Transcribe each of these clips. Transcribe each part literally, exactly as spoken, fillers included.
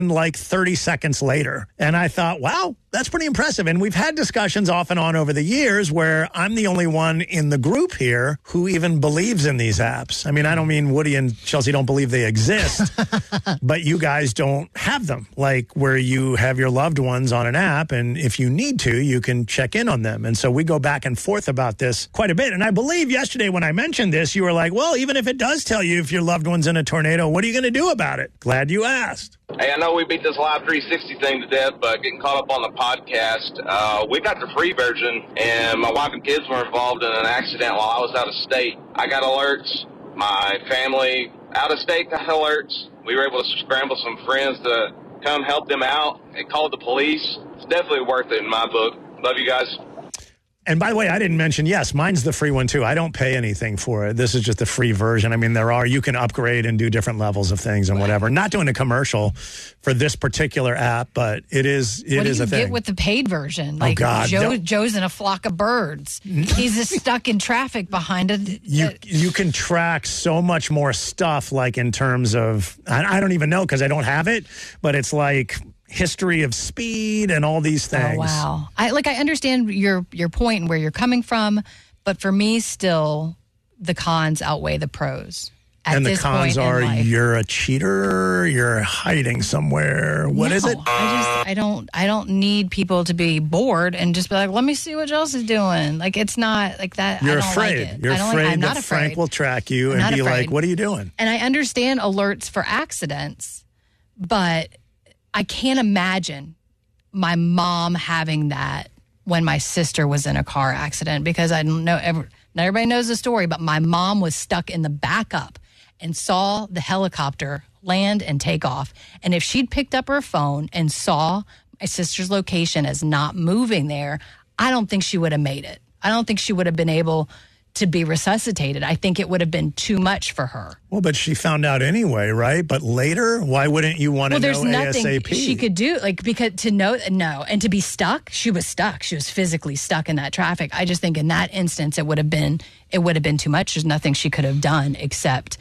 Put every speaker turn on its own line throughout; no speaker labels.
like thirty seconds later. And I thought, wow, that's pretty impressive. And we've had discussions off and on over the years where I'm the only one in the group here who even believes in these apps. I mean, I don't mean Woody and Chelsea don't believe they exist, but you guys don't have them, like where you have your loved ones on an app, and if you need to, you can check in on them. And so we go back and forth about this quite a bit. And I believe yesterday when I mentioned this, you were like, well, even if it does tell you if your loved one's in a tornado, what are you going to do about it? Glad you asked.
Hey, I know we beat this Live three sixty thing to death, but getting caught up on the podcast, uh, we got the free version, and my wife and kids were involved in an accident while I was out of state. I got alerts. My family out of state got alerts. We were able to scramble some friends to come help them out. They called the police. It's definitely worth it in my book. Love you guys.
And by the way, I didn't mention, yes, mine's the free one too. I don't pay anything for it. This is just the free version. I mean, there are, you can upgrade and do different levels of things and whatever. Not doing a commercial for this particular app, but it is, it
what
is
do you
a thing.
Get with the paid version? Like,
oh God,
Joe,
no.
Joe's in a flock of birds. He's just stuck in traffic behind it.
You, you can track so much more stuff, like in terms of, I, I don't even know because I don't have it, but it's like history of speed and all these things.
Oh, wow. I like I understand your your point and where you're coming from, but for me still the cons outweigh the pros. At
and the
this
cons
point
are
in life.
You're a cheater, you're hiding somewhere. What
no,
is it?
I just I don't I don't need people to be bored and just be like, let me see what else is doing. Like it's not like that.
You're
I don't
afraid.
Like it.
You're
I don't
afraid
like, I'm
that
not afraid.
Frank will track you
I'm
and be
afraid.
like, what are you doing?
And I understand alerts for accidents, but I can't imagine my mom having that when my sister was in a car accident, because I don't know, ever, not everybody knows the story, but my mom was stuck in the backup and saw the helicopter land and take off. And if she'd picked up her phone and saw my sister's location as not moving there, I don't think she would have made it. I don't think she would have been able to be resuscitated. I think it would have been too much for her.
Well, but she found out anyway, right? But later, why wouldn't you want
well,
to
there's
know
nothing
ASAP?
she could do, like, because to know, no, and to be stuck, she was stuck. She was physically stuck in that traffic. I just think in that instance, it would have been, it would have been too much. There's nothing she could have done except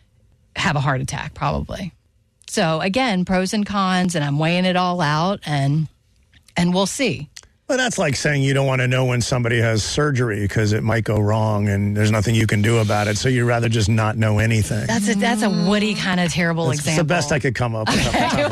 have a heart attack, probably. So again, pros and cons, and I'm weighing it all out, and and we'll see.
Well, that's like saying you don't want to know when somebody has surgery because it might go wrong and there's nothing you can do about it. So you'd rather just not know anything.
That's a that's a Woody kind of terrible
that's,
example.
It's the best I could come up with.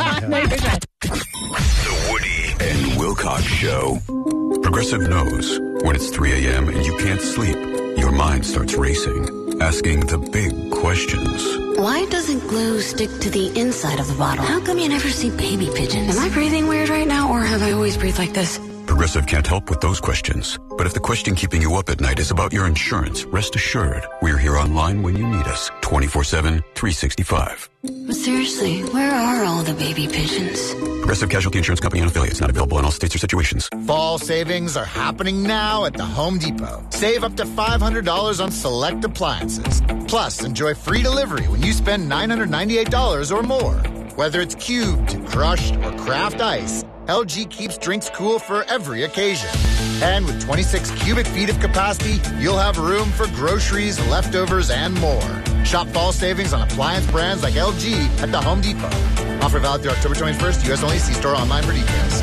The Woody and Wilcox Show. Progressive knows when it's three a.m. and you can't sleep, your mind starts racing, asking the big questions.
Why doesn't glue stick to the inside of the bottle? How come you never see baby pigeons? Am I breathing weird right now, or have I always breathed like this?
Progressive can't help with those questions. But if the question keeping you up at night is about your insurance, rest assured, we're here online when you need us. twenty-four seven, three sixty-five.
But seriously, where are all the baby pigeons?
Progressive Casualty Insurance Company and affiliates, not available in all states or situations.
Fall savings are happening now at the Home Depot. Save up to five hundred dollars on select appliances. Plus, enjoy free delivery when you spend nine hundred ninety-eight dollars or more. Whether it's cubed, crushed, or craft ice, L G keeps drinks cool for every occasion. And with twenty-six cubic feet of capacity, you'll have room for groceries, leftovers, and more. Shop fall savings on appliance brands like L G at the Home Depot. Offer valid through October twenty-first. U S only. See store online for details.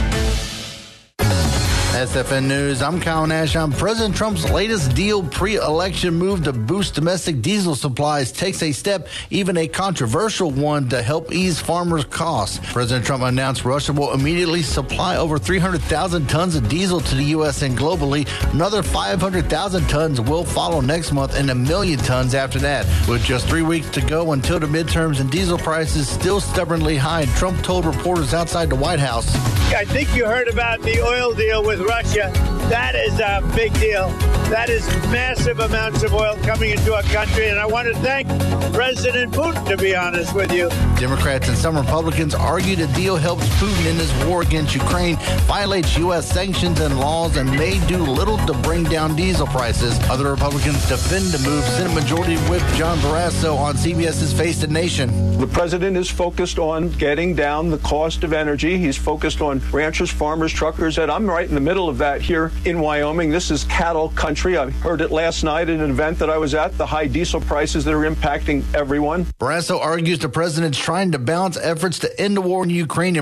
S F N News, I'm Kyle Nash. On President Trump's latest deal pre-election move to boost domestic diesel supplies takes a step, even a controversial one, to help ease farmers' costs. President Trump announced Russia will immediately supply over three hundred thousand tons of diesel to the U S and globally. Another five hundred thousand tons will follow next month and a million tons after that. With just three weeks to go until the midterms and diesel prices still stubbornly high, Trump told reporters outside the White House,
I think you heard about the oil deal with Russia. That is a big deal. That is massive amounts of oil coming into our country, and I want to thank President Putin, to be honest with you.
Democrats and some Republicans argue the deal helps Putin in his war against Ukraine, violates U S sanctions and laws, and may do little to bring down diesel prices. Other Republicans defend the move. Senate Majority Whip John Barrasso on CBS's Face the Nation.
The president is focused on getting down the cost of energy. He's focused on ranchers, farmers, truckers, and I'm right in the middle middle of that here in Wyoming. This is cattle country. I heard it last night at an event that I was at, the high diesel prices that are impacting everyone.
Barrasso argues the president's trying to balance efforts to end the war in Ukraine